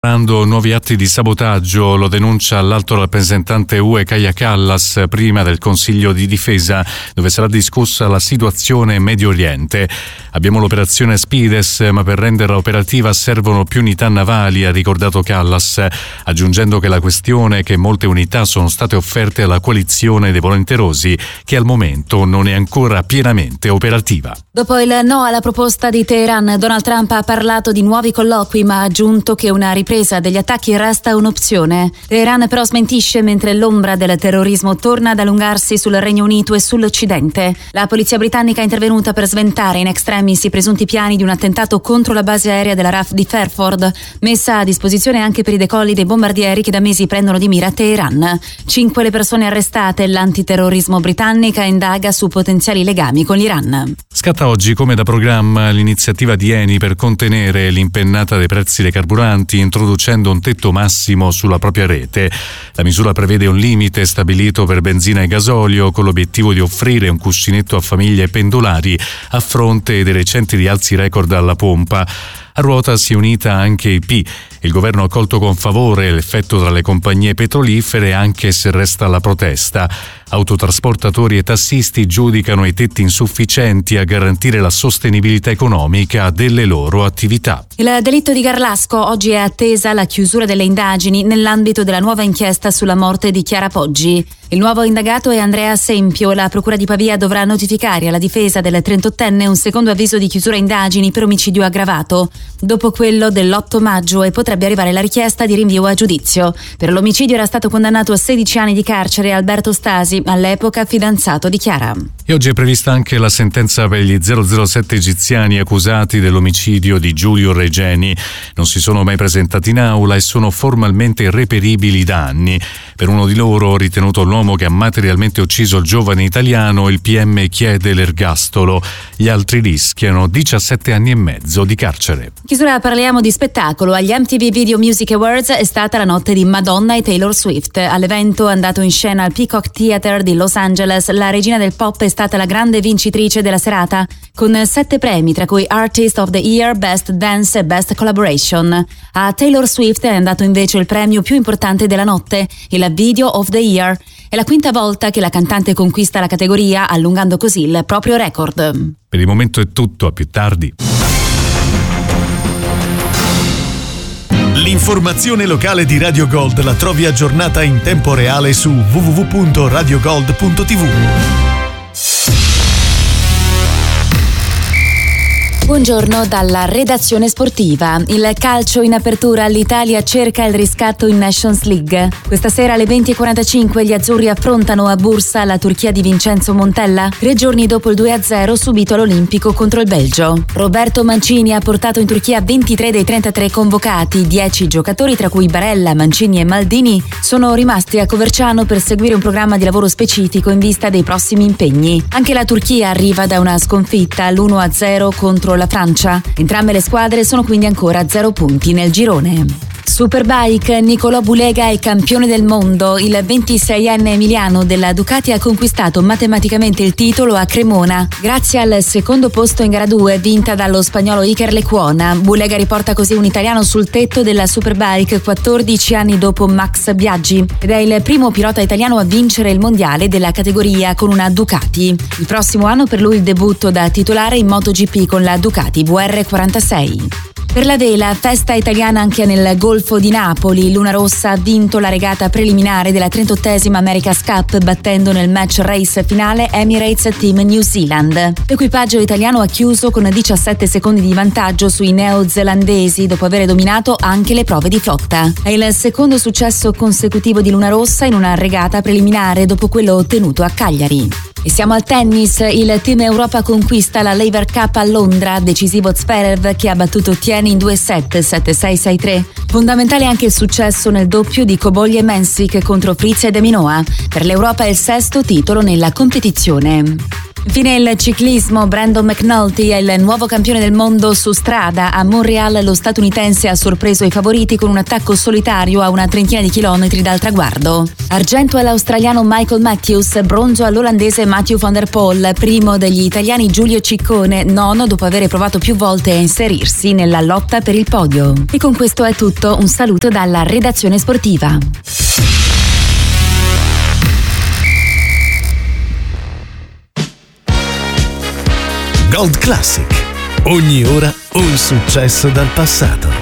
Nuovi atti di sabotaggio, lo denuncia l'alto rappresentante UE Kaja Kallas prima del Consiglio di Difesa, dove sarà discussa la situazione in Medio Oriente. Abbiamo l'operazione Spides, ma per renderla operativa servono più unità navali, ha ricordato Kallas, aggiungendo che la questione è che molte unità sono state offerte alla coalizione dei volenterosi, che al momento non è ancora pienamente operativa. Dopo il no alla proposta di Teheran, Donald Trump ha parlato di nuovi colloqui, ma ha aggiunto che una ripresa degli attacchi resta un'opzione. Teheran però smentisce, mentre l'ombra del terrorismo torna ad allungarsi sul Regno Unito e sull'Occidente. La polizia britannica è intervenuta per sventare in extremis i presunti piani di un attentato contro la base aerea della RAF di Fairford, messa a disposizione anche per i decolli dei bombardieri che da mesi prendono di mira Teheran. 5 le persone arrestate, l'antiterrorismo britannica indaga su potenziali legami con l'Iran. Scatta oggi, come da programma, l'iniziativa di Eni per contenere l'impennata dei prezzi dei carburanti, introducendo un tetto massimo sulla propria rete. La misura prevede un limite stabilito per benzina e gasolio, con l'obiettivo di offrire un cuscinetto a famiglie e pendolari a fronte dei recenti rialzi record alla pompa. A ruota si è unita anche IP. Il governo ha accolto con favore l'effetto tra le compagnie petrolifere, anche se resta la protesta. Autotrasportatori e tassisti giudicano i tetti insufficienti a garantire la sostenibilità economica delle loro attività. Il delitto di Garlasco, oggi è attesa la chiusura delle indagini nell'ambito della nuova inchiesta sulla morte di Chiara Poggi. Il nuovo indagato è Andrea Sempio. La procura di Pavia dovrà notificare alla difesa del 38enne un secondo avviso di chiusura indagini per omicidio aggravato, dopo quello dell'8 maggio, e potrebbe arrivare la richiesta di rinvio a giudizio. Per l'omicidio era stato condannato a 16 anni di carcere Alberto Stasi, all'epoca fidanzato di Chiara. E oggi è prevista anche la sentenza per gli 007 egiziani accusati dell'omicidio di Giulio Regeni. Non si sono mai presentati in aula e sono formalmente reperibili da anni. Per uno di loro, ritenuto l'uomo che ha materialmente ucciso il giovane italiano, il PM chiede l'ergastolo. Gli altri rischiano 17 anni e mezzo di carcere. Chiusura, parliamo di spettacolo. Agli MTV Video Music Awards è stata la notte di Madonna e Taylor Swift. All'evento, andato in scena al Peacock Theater di Los Angeles, la regina del pop è stata la grande vincitrice della serata, con 7 premi, tra cui Artist of the Year, Best Dance e Best Collaboration. A Taylor Swift è andato invece il premio più importante della notte, il Video of the Year. È la quinta volta che la cantante conquista la categoria, allungando così il proprio record. Per il momento è tutto, a più tardi. L'informazione locale di Radio Gold la trovi aggiornata in tempo reale su www.radiogold.tv. Buongiorno dalla redazione sportiva. Il calcio in apertura, l'Italia cerca il riscatto in Nations League. Questa sera alle 20:45 gli azzurri affrontano a Bursa la Turchia di Vincenzo Montella, 3 giorni dopo il 2-0 subito all'Olimpico contro il Belgio. Roberto Mancini ha portato in Turchia 23 dei 33 convocati. 10 giocatori, tra cui Barella, Mancini e Maldini, sono rimasti a Coverciano per seguire un programma di lavoro specifico in vista dei prossimi impegni. Anche la Turchia arriva da una sconfitta, l'1-0 contro la Francia. Entrambe le squadre sono quindi ancora a 0 punti nel girone. Superbike, Nicolò Bulega è campione del mondo. Il 26enne emiliano della Ducati ha conquistato matematicamente il titolo a Cremona, grazie al secondo posto in gara 2 vinta dallo spagnolo Iker Lecuona. Bulega riporta così un italiano sul tetto della Superbike 14 anni dopo Max Biaggi, ed è il primo pilota italiano a vincere il mondiale della categoria con una Ducati. Il prossimo anno per lui il debutto da titolare in MotoGP con la Ducati VR46. Per la vela, festa italiana anche nel Golfo di Napoli. Luna Rossa ha vinto la regata preliminare della 38esima America's Cup, battendo nel match race finale Emirates Team New Zealand. L'equipaggio italiano ha chiuso con 17 secondi di vantaggio sui neozelandesi, dopo aver dominato anche le prove di flotta. È il secondo successo consecutivo di Luna Rossa in una regata preliminare, dopo quello ottenuto a Cagliari. E siamo al tennis. Il Team Europa conquista la Laver Cup a Londra, decisivo Zverev che ha battuto Tieni in 2 set, 7-6, 6-3. Fondamentale anche il successo nel doppio di Kobogli e Mensik contro Fritz e De Minoa. Per l'Europa è il 6º titolo nella competizione. Infine il ciclismo, Brandon McNulty è il nuovo campione del mondo su strada. A Montreal lo statunitense ha sorpreso i favoriti con un attacco solitario a una trentina di chilometri dal traguardo. Argento all'australiano Michael Matthews, bronzo all'olandese Mathieu van der Poel, primo degli italiani Giulio Ciccone, nono dopo aver provato più volte a inserirsi nella lotta per il podio. E con questo è tutto, un saluto dalla redazione sportiva. Gold Classic. Ogni ora un successo dal passato.